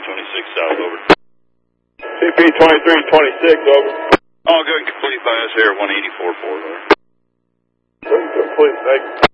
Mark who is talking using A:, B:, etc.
A: 2326 south, over.
B: CP 2326, over.
A: All good and complete by us here, 184 over.
B: Complete, thank you.